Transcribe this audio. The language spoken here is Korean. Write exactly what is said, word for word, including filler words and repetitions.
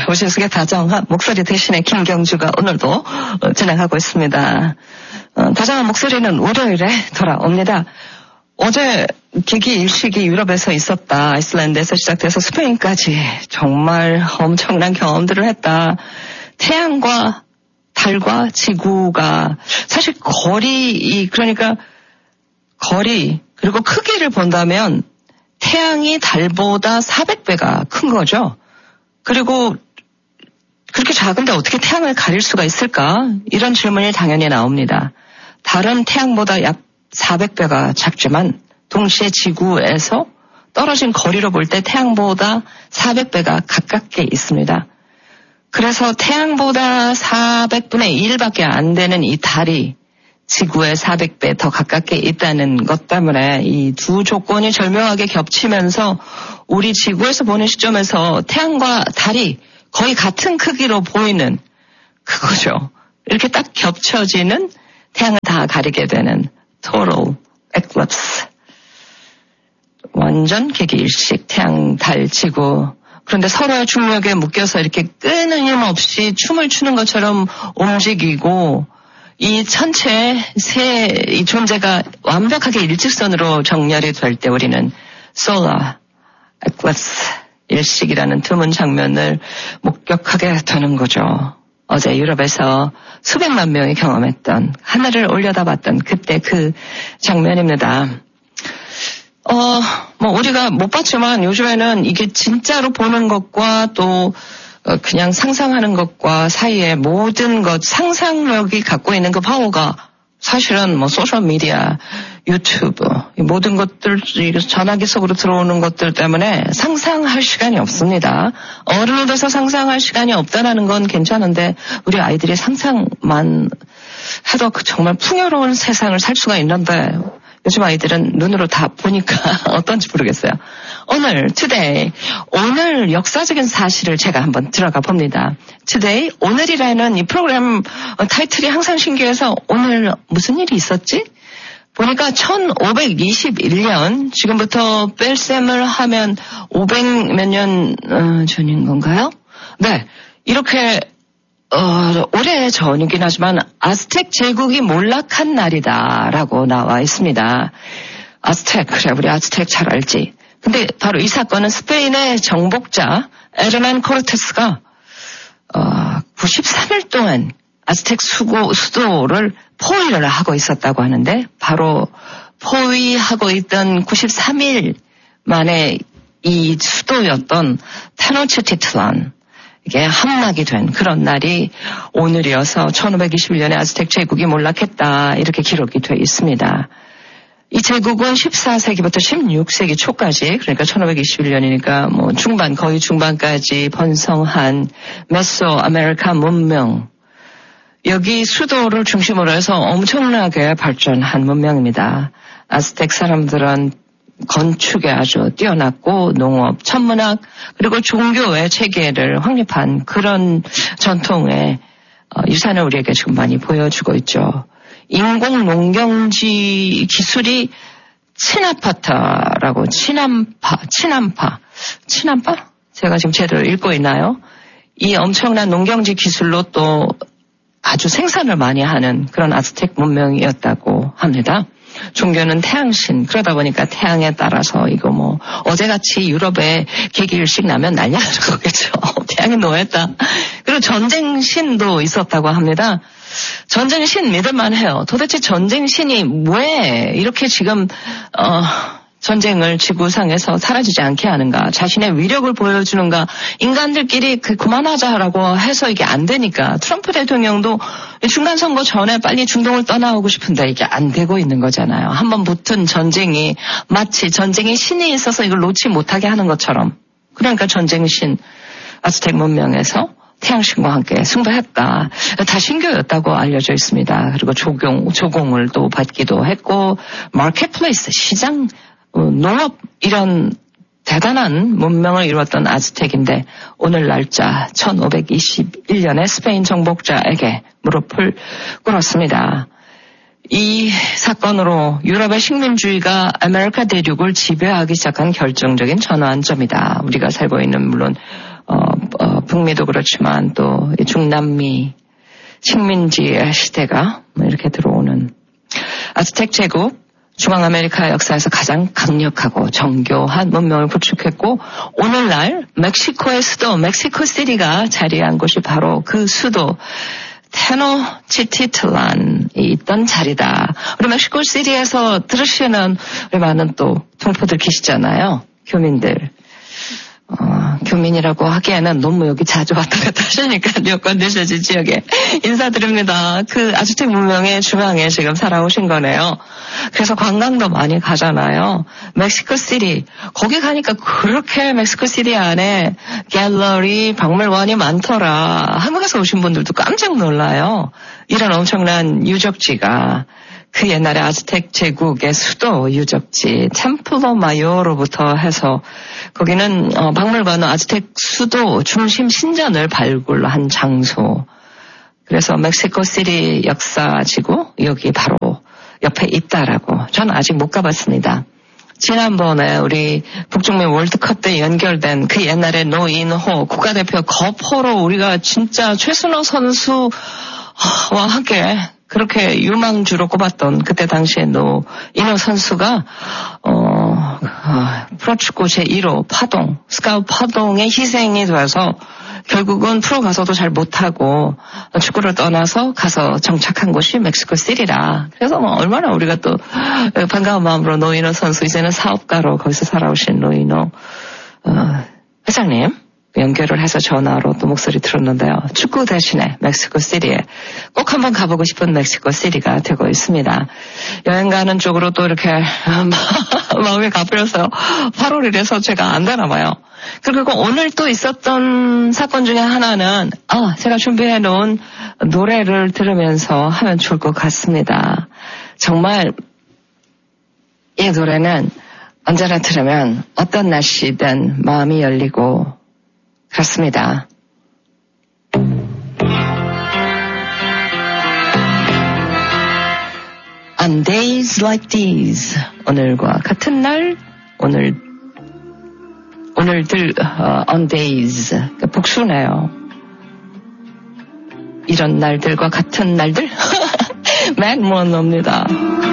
오신숙의 다정한 목소리 대신에 김경주가 오늘도 진행하고 있습니다. 어, 다정한 목소리는 월요일에 돌아옵니다. 어제 기기 일식이 유럽에서 있었다. 아이슬란드에서 시작돼서 스페인까지 정말 엄청난 경험들을 했다. 태양과 달과 지구가 사실 거리, 그러니까 거리 그리고 크기를 본다면 태양이 달보다 사백 배가 큰 거죠. 그리고 그렇게 작은데 어떻게 태양을 가릴 수가 있을까? 이런 질문이 당연히 나옵니다. 달은 태양보다 약 사백 배가 작지만 동시에 지구에서 떨어진 거리로 볼 때 태양보다 사백 배가 가깝게 있습니다. 그래서 태양보다 사백분의 일밖에 안 되는 이 달이 지구의 사백 배 더 가깝게 있다는 것 때문에 이 두 조건이 절묘하게 겹치면서 우리 지구에서 보는 시점에서 태양과 달이 거의 같은 크기로 보이는 그거죠. 이렇게 딱 겹쳐지는 태양을 다 가리게 되는 total eclipse. 완전 개기일식 태양, 달, 지구. 그런데 서로의 중력에 묶여서 이렇게 끊임없이 춤을 추는 것처럼 움직이고 이 전체 세 이 존재가 완벽하게 일직선으로 정렬이 될 때 우리는 solar eclipse 일식이라는 드문 장면을 목격하게 되는 거죠. 어제 유럽에서 수백만 명이 경험했던 하늘을 올려다봤던 그때 그 장면입니다. 어, 뭐 우리가 못 봤지만 요즘에는 이게 진짜로 보는 것과 또 그냥 상상하는 것과 사이에 모든 것 상상력이 갖고 있는 그 파워가 사실은 뭐 소셜미디어, 유튜브 이 모든 것들 전화기 속으로 들어오는 것들 때문에 상상할 시간이 없습니다. 어른이 돼서 상상할 시간이 없다는 건 괜찮은데 우리 아이들이 상상만 해도 정말 풍요로운 세상을 살 수가 있는데 요즘 아이들은 눈으로 다 보니까 어떤지 모르겠어요. 오늘, today, 오늘 역사적인 사실을 제가 한번 들어가 봅니다. today, 오늘이라는 이 프로그램 타이틀이 항상 신기해서 오늘 무슨 일이 있었지? 보니까 천오백이십일 년, 지금부터 뺄셈을 하면 오백 몇 년 어, 전인 건가요? 네, 이렇게 어, 오래 전이긴 하지만 아즈텍 제국이 몰락한 날이다라고 나와 있습니다. 아즈텍, 그래 우리 아즈텍 잘 알지. 근데 바로 이 사건은 스페인의 정복자 에르난 코르테스가 어, 구십삼 일 동안 아즈텍 수고, 수도를 포위를 하고 있었다고 하는데 바로 포위하고 있던 구십삼 일 만에 이 수도였던 테노치티틀란 이게 함락이 된 그런 날이 오늘이어서 천오백이십일 년에 아즈텍 제국이 몰락했다 이렇게 기록이 되어 있습니다. 이 제국은 십사 세기부터 십육 세기 초까지 그러니까 천오백이십일 년이니까 뭐 중반 거의 중반까지 번성한 메소 아메리카 문명 여기 수도를 중심으로 해서 엄청나게 발전한 문명입니다. 아즈텍 사람들은 건축에 아주 뛰어났고 농업, 천문학 그리고 종교의 체계를 확립한 그런 전통의 유산을 우리에게 지금 많이 보여주고 있죠. 인공 농경지 기술이 친아파타라고 친암파, 친암파, 친암파? 제가 지금 제대로 읽고 있나요? 이 엄청난 농경지 기술로 또 아주 생산을 많이 하는 그런 아즈텍 문명이었다고 합니다. 종교는 태양신. 그러다 보니까 태양에 따라서 이거 뭐 어제같이 유럽에 개기일식 나면 난리 나는 거겠죠. 태양이 노했다. 그리고 전쟁신도 있었다고 합니다. 전쟁신 믿을만 해요. 도대체 전쟁신이 왜 이렇게 지금 어 전쟁을 지구상에서 사라지지 않게 하는가, 자신의 위력을 보여주는가, 인간들끼리 그 그만하자라고 해서 이게 안 되니까 트럼프 대통령도 중간선거 전에 빨리 중동을 떠나오고 싶은데 이게 안 되고 있는 거잖아요. 한번 붙은 전쟁이 마치 전쟁의 신이 있어서 이걸 놓지 못하게 하는 것처럼. 그러니까 전쟁신 아즈텍 문명에서 태양신과 함께 승부했다. 다 신교였다고 알려져 있습니다. 그리고 조공, 조공을 또 받기도 했고 마켓플레이스, 시장, 농업 이런 대단한 문명을 이루었던 아즈텍인데 오늘 날짜 천오백이십일 년에 스페인 정복자에게 무릎을 꿇었습니다. 이 사건으로 유럽의 식민주의가 아메리카 대륙을 지배하기 시작한 결정적인 전환점이다. 우리가 살고 있는 물론 어, 어, 북미도 그렇지만 또 중남미 식민지의 시대가 이렇게 들어오는 아즈텍 제국, 중앙아메리카 역사에서 가장 강력하고 정교한 문명을 구축했고 오늘날 멕시코의 수도 멕시코시티가 자리한 곳이 바로 그 수도 테노치티틀란이 있던 자리다. 우리 멕시코시티에서 들으시는 우리 많은 또 동포들 계시잖아요. 교민들. 어, 교민이라고 하기에는 너무 여기 자주 왔다 갔다 하시니까요. 건드셔지 지역에 인사드립니다. 그 아즈텍 문명의 중앙에 지금 살아오신 거네요. 그래서 관광도 많이 가잖아요. 멕시코시티 거기 가니까 그렇게 멕시코시티 안에 갤러리 박물관이 많더라. 한국에서 오신 분들도 깜짝 놀라요. 이런 엄청난 유적지가 그 옛날에 아즈텍 제국의 수도 유적지 템플로 마요로부터 해서 거기는 어, 박물관은 아즈텍 수도 중심 신전을 발굴한 장소. 그래서 멕시코시티 역사지구 여기 바로 옆에 있다라고. 저는 아직 못 가봤습니다. 지난번에 우리 북중미 월드컵 때 연결된 그 옛날에 노인호 국가대표 거포로 우리가 진짜 최순호 선수와 함께 그렇게 유망주로 꼽았던 그때 당시에 노인호 선수가 어, 어 프로축구 제일 호 파동 스카우 파동의 희생이 돼서 결국은 프로 가서도 잘 못하고 축구를 떠나서 가서 정착한 곳이 멕시코시티라. 그래서 뭐 얼마나 우리가 또 반가운 마음으로 노인호 선수 이제는 사업가로 거기서 살아오신 노인호 어, 회장님 연결을 해서 전화로 또 목소리 들었는데요. 축구 대신에 멕시코시티에 꼭 한번 가보고 싶은 멕시코시티가 되고 있습니다. 여행 가는 쪽으로 또 이렇게 마음이 가버려서 팔월이라서 제가 안 되나 봐요. 그리고 오늘 또 있었던 사건 중에 하나는 아, 제가 준비해 놓은 노래를 들으면서 하면 좋을 것 같습니다. 정말 이 노래는 언제나 들으면 어떤 날씨든 마음이 열리고 그렇습니다. On days like these, 오늘과 같은 날, 오늘, 오늘들, uh, on days, 그러니까 복수네요. 이런 날들과 같은 날들? 맥모노입니다.